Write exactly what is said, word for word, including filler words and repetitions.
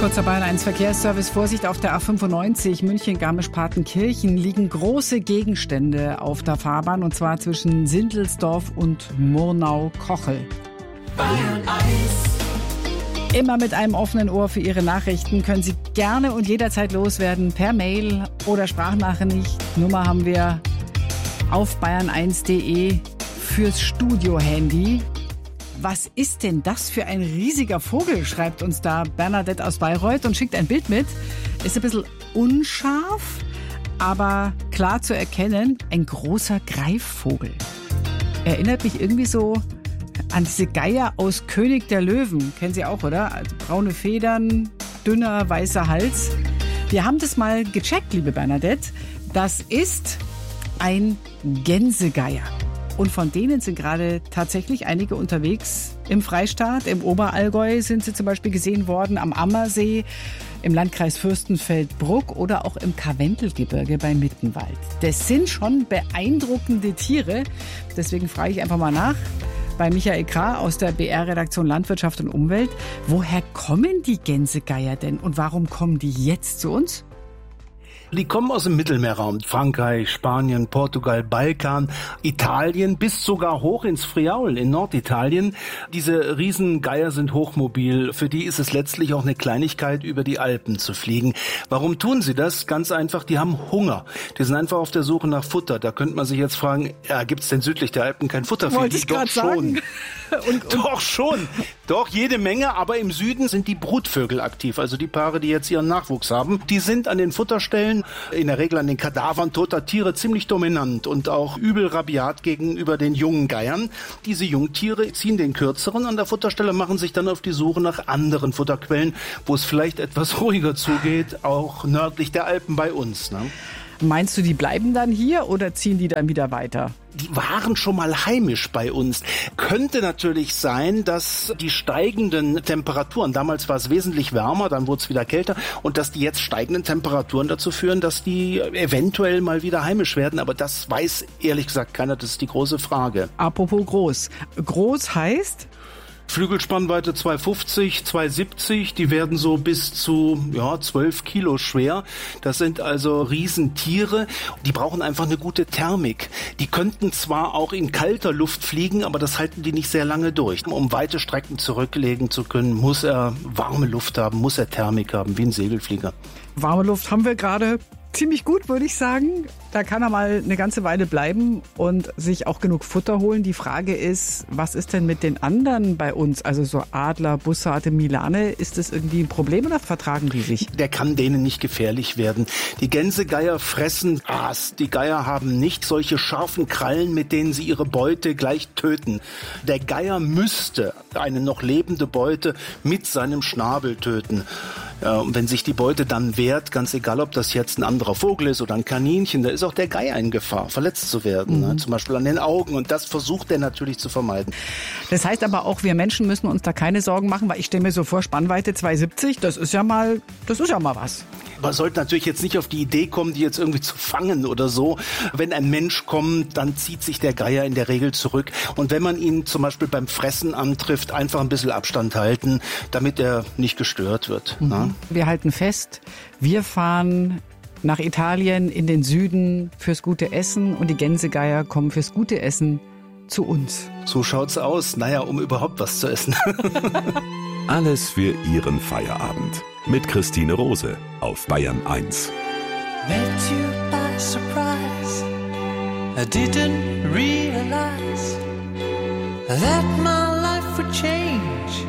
Kurzer Bayern eins Verkehrsservice. Vorsicht auf der A fünfundneunzig München-Garmisch-Partenkirchen liegen große Gegenstände auf der Fahrbahn, und zwar zwischen Sindelsdorf und Murnau-Kochel. Bayern eins. Immer mit einem offenen Ohr für Ihre Nachrichten. Können Sie gerne und jederzeit loswerden per Mail oder Sprachnachricht. Nummer haben wir auf bayern eins punkt de fürs Studio-Handy. Was ist denn das für ein riesiger Vogel, schreibt uns da Bernadette aus Bayreuth und schickt ein Bild mit. Ist ein bisschen unscharf, aber klar zu erkennen, ein großer Greifvogel. Erinnert mich irgendwie so an diese Geier aus König der Löwen. Kennen Sie auch, oder? Also braune Federn, dünner, weißer Hals. Wir haben das mal gecheckt, liebe Bernadette. Das ist ein Gänsegeier. Und von denen sind gerade tatsächlich einige unterwegs im Freistaat. Im Oberallgäu sind sie zum Beispiel gesehen worden, am Ammersee, im Landkreis Fürstenfeldbruck oder auch im Karwendelgebirge bei Mittenwald. Das sind schon beeindruckende Tiere. Deswegen frage ich einfach mal nach bei Michael Krah aus der B R-Redaktion Landwirtschaft und Umwelt. Woher kommen die Gänsegeier denn und warum kommen die jetzt zu uns? Die kommen aus dem Mittelmeerraum. Frankreich, Spanien, Portugal, Balkan, Italien, bis sogar hoch ins Friaul in Norditalien. Diese Riesengeier sind hochmobil. Für die ist es letztlich auch eine Kleinigkeit, über die Alpen zu fliegen. Warum tun sie das? Ganz einfach, die haben Hunger. Die sind einfach auf der Suche nach Futter. Da könnte man sich jetzt fragen, ja, gibt es denn südlich der Alpen kein Futter für Wollte die? ich Doch gerade schon. sagen. Und, und Doch schon. Doch, jede Menge. Aber im Süden sind die Brutvögel aktiv. Also die Paare, die jetzt ihren Nachwuchs haben. Die sind an den Futterstellen, in der Regel an den Kadavern toter Tiere, ziemlich dominant und auch übel rabiat gegenüber den jungen Geiern. Diese Jungtiere ziehen den kürzeren an der Futterstelle, machen sich dann auf die Suche nach anderen Futterquellen, wo es vielleicht etwas ruhiger zugeht, auch nördlich der Alpen bei uns, ne? Meinst du, die bleiben dann hier oder ziehen die dann wieder weiter? Die waren schon mal heimisch bei uns. Könnte natürlich sein, dass die steigenden Temperaturen, damals war es wesentlich wärmer, dann wurde es wieder kälter, und dass die jetzt steigenden Temperaturen dazu führen, dass die eventuell mal wieder heimisch werden. Aber das weiß ehrlich gesagt keiner, das ist die große Frage. Apropos groß. Groß heißt? Flügelspannweite zwei fünfzig, zwei siebzig, die werden so bis zu ja zwölf Kilo schwer. Das sind also Riesentiere. Die brauchen einfach eine gute Thermik. Die könnten zwar auch in kalter Luft fliegen, aber das halten die nicht sehr lange durch. Um weite Strecken zurücklegen zu können, muss er warme Luft haben, muss er Thermik haben, wie ein Segelflieger. Warme Luft haben wir gerade ziemlich gut, würde ich sagen. Da kann er mal eine ganze Weile bleiben und sich auch genug Futter holen. Die Frage ist, was ist denn mit den anderen bei uns? Also so Adler, Bussarde, Milane, ist das irgendwie ein Problem oder vertragen die sich? Der kann denen nicht gefährlich werden. Die Gänsegeier fressen Aas. Die Geier haben nicht solche scharfen Krallen, mit denen sie ihre Beute gleich töten. Der Geier müsste eine noch lebende Beute mit seinem Schnabel töten. Ja, und wenn sich die Beute dann wehrt, ganz egal, ob das jetzt ein anderer Vogel ist oder ein Kaninchen, da ist auch der Geier in Gefahr, verletzt zu werden, mhm. ne? Zum Beispiel an den Augen. Und das versucht er natürlich zu vermeiden. Das heißt aber auch, wir Menschen müssen uns da keine Sorgen machen, weil ich stelle mir so vor, Spannweite zwei siebzig, das ist ja mal, das ist ja mal was. Man sollte natürlich jetzt nicht auf die Idee kommen, die jetzt irgendwie zu fangen oder so. Wenn ein Mensch kommt, dann zieht sich der Geier in der Regel zurück. Und wenn man ihn zum Beispiel beim Fressen antrifft, einfach ein bisschen Abstand halten, damit er nicht gestört wird. Mhm. Ne? Wir halten fest, wir fahren nach Italien in den Süden fürs gute Essen und die Gänsegeier kommen fürs gute Essen zu uns. So schaut's aus. Naja, um überhaupt was zu essen. Alles für Ihren Feierabend. Mit Christine Rose auf Bayern eins. Met you by surprise. I didn't realize that my life would change.